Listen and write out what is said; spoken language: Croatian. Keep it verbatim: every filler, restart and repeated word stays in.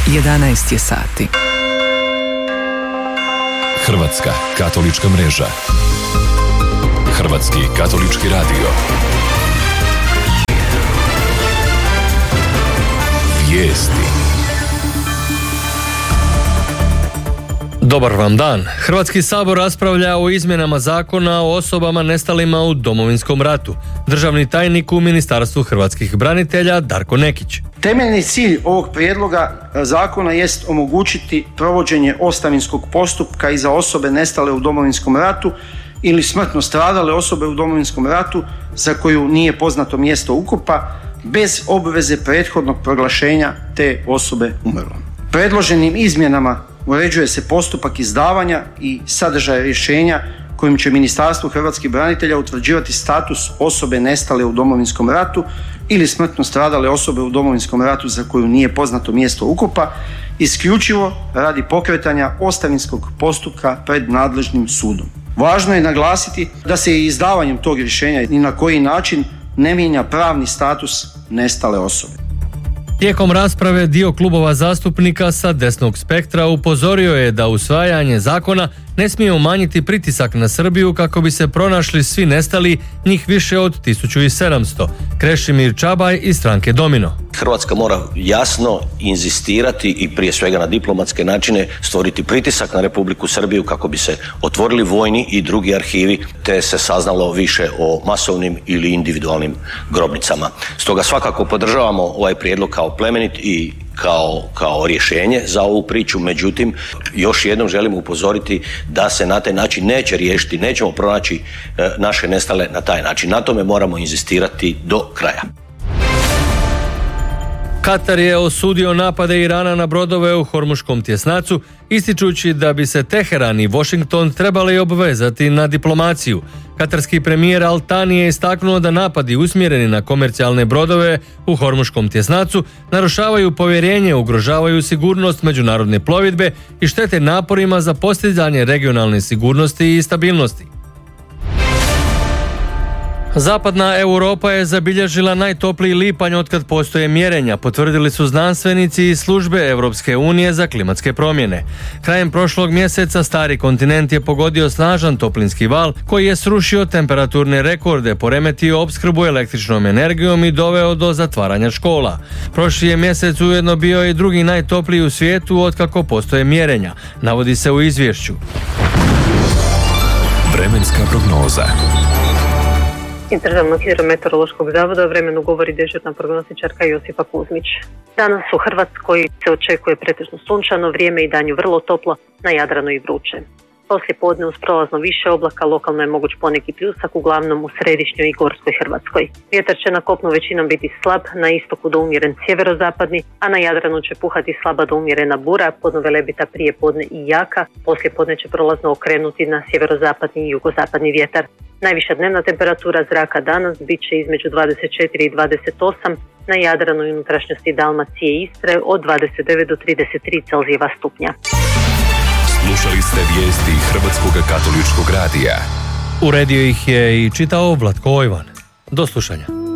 jedanaest je sati. Hrvatska katolička mreža. Hrvatski katolički radio. Vijesti. Dobar vam dan. Hrvatski sabor raspravlja o izmjenama zakona o osobama nestalima u Domovinskom ratu. Državni tajnik u Ministarstvu hrvatskih branitelja Darko Nekić. Temeljni cilj ovog prijedloga zakona jest omogućiti provođenje ostavinskog postupka i za osobe nestale u Domovinskom ratu ili smrtno stradale osobe u Domovinskom ratu za koju nije poznato mjesto ukopa, bez obveze prethodnog proglašenja te osobe umrlom. Predloženim izmjenama uređuje se postupak izdavanja i sadržaj rješenja kojim će Ministarstvo hrvatskih branitelja utvrđivati status osobe nestale u Domovinskom ratu ili smrtno stradale osobe u Domovinskom ratu za koju nije poznato mjesto ukopa, isključivo radi pokretanja ostavinskog postupka pred nadležnim sudom. Važno je naglasiti da se i izdavanjem tog rješenja ni na koji način ne mijenja pravni status nestale osobe. Tijekom rasprave dio klubova zastupnika sa desnog spektra upozorio je da usvajanje zakona ne smije umanjiti pritisak na Srbiju kako bi se pronašli svi nestali, njih više od tisuću sedamsto. Krešimir Čabaj iz stranke Domino. Hrvatska mora jasno inzistirati i prije svega na diplomatske načine stvoriti pritisak na Republiku Srbiju kako bi se otvorili vojni i drugi arhivi te se saznalo više o masovnim ili individualnim grobnicama. Stoga svakako podržavamo ovaj prijedlog kao plemenit i Kao, kao rješenje za ovu priču, međutim još jednom želim upozoriti da se na taj način neće riješiti, nećemo pronaći e, naše nestale na taj način. Na tome moramo inzistirati do kraja. Katar je osudio napade Irana na brodove u Hormuškom tjesnacu, ističući da bi se Teheran i Washington trebali obvezati na diplomaciju. Katarski premijer Al Thani je istaknuo da napadi usmjereni na komercijalne brodove u Hormuškom tjesnacu narušavaju povjerenje, ugrožavaju sigurnost međunarodne plovidbe i štete naporima za postizanje regionalne sigurnosti i stabilnosti. Zapadna Europa je zabilježila najtopliji lipanj otkad postoje mjerenja, potvrdili su znanstvenici iz službe Europske unije za klimatske promjene. Krajem prošlog mjeseca stari kontinent je pogodio snažan toplinski val koji je srušio temperaturne rekorde, poremetio opskrbu električnom energijom i doveo do zatvaranja škola. Prošli je mjesec ujedno bio i drugi najtopliji u svijetu otkako postoje mjerenja, navodi se u izvješću. Vremenska prognoza. Iz Državnog hidrometeorološkog zavoda o vremenu govori dežurna prognostičarka Josipa Kuzmić. Danas u Hrvatskoj se očekuje pretežno sunčano vrijeme i danju vrlo toplo, na Jadranu i vruće. Poslije podne uz prolazno više oblaka lokalno je moguć poneki pljusak, uglavnom u središnjoj i gorskoj Hrvatskoj. Vjetar će na kopnu većinom biti slab, na istoku do umjeren sjeverozapadni, a na Jadranu će puhati slaba do umjerena bura, podno velebita prije podne i jaka, poslije podne će prolazno okrenuti na sjeverozapadni i jugozapadni vjetar. Najviša dnevna temperatura zraka danas bit će između dvadeset četiri i dvadeset osam, na Jadranu i unutrašnjosti Dalmacije i Istre od dvadeset devet do trideset tri Celzijeva stupnja. Slušali ste vijesti Hrvatskog katoličkog radija. Uredio ih je i čitao Vlatko Ojvan. Do slušanja.